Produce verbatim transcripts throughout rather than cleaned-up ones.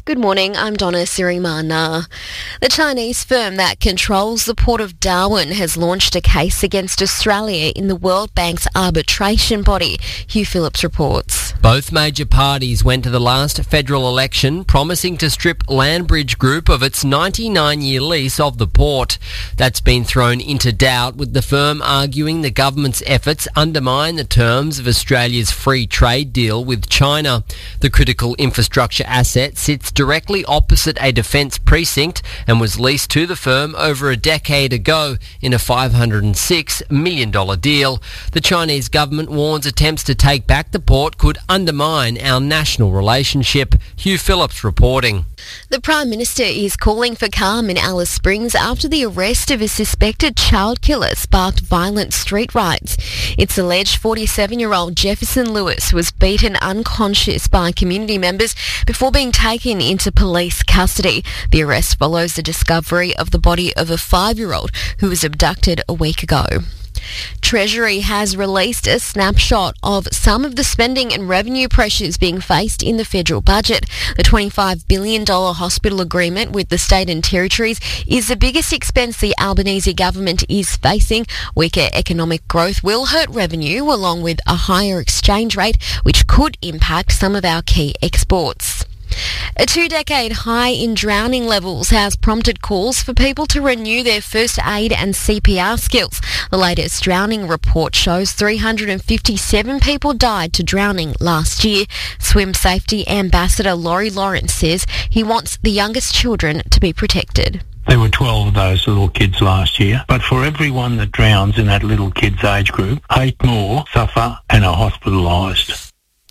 Good morning, I'm Donna Sirimana. The Chinese firm that controls the port of Darwin has launched a case against Australia in the World Bank's arbitration body, Hugh Phillips reports. Both major parties went to the last federal election promising to strip Landbridge Group of its ninety-nine-year lease of the port. That's been thrown into doubt, with the firm arguing the government's efforts undermine the terms of Australia's free trade deal with China. The critical infrastructure asset sits directly opposite a defence precinct and was leased to the firm over a decade ago in a five hundred six million dollars deal. The Chinese government warns attempts to take back the port could undermine our national relationship. Hugh Phillips reporting. The Prime Minister is calling for calm in Alice Springs after the arrest of a suspected child killer sparked violent street riots. It's alleged forty-seven-year-old Jefferson Lewis was beaten unconscious by community members before being taken into police custody. The arrest follows the discovery of the body of a five-year-old who was abducted a week ago. Treasury has released a snapshot of some of the spending and revenue pressures being faced in the federal budget. The twenty-five billion dollars hospital agreement with the state and territories is the biggest expense the Albanese government is facing. Weaker economic growth will hurt revenue, along with a higher exchange rate, which could impact some of our key exports. A two-decade high in drowning levels has prompted calls for people to renew their first aid and C P R skills. The latest drowning report shows three hundred fifty-seven people died to drowning last year. Swim Safety Ambassador Laurie Lawrence says he wants the youngest children to be protected. There were twelve of those little kids last year, but for every one that drowns in that little kid's age group, eight more suffer and are hospitalised.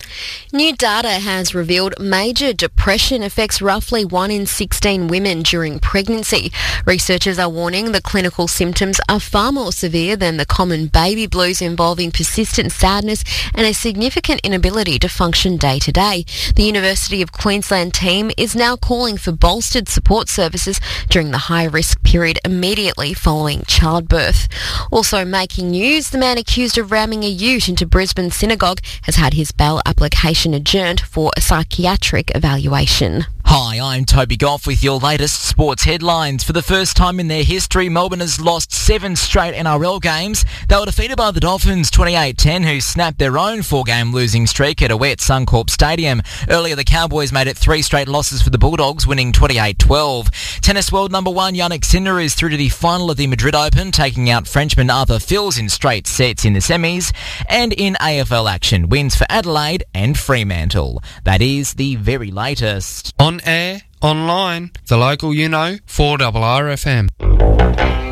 New data has revealed major depression affects roughly one in sixteen women during pregnancy. Researchers are warning the clinical symptoms are far more severe than the common baby blues, involving persistent sadness and a significant inability to function day to day. The University of Queensland team is now calling for bolstered support services during the high-risk period immediately following childbirth. Also making news, the man accused of ramming a ute into Brisbane synagogue has had his bail application adjourned for a psychiatric evaluation. Hi, I'm Toby Goff with your latest sports headlines. For the first time in their history, Melbourne has lost seven straight N R L games. They were defeated by the Dolphins twenty-eight ten, who snapped their own four-game losing streak at a wet Suncorp Stadium. Earlier, the Cowboys made it three straight losses for the Bulldogs, winning twenty-eight twelve. Tennis world number one Jannik Sinner is through to the final of the Madrid Open, taking out Frenchman Arthur Fils in straight sets in the semis. And in A F L action, wins for Adelaide and Fremantle. That is the very latest. On air, online, the local you know, four R R F M.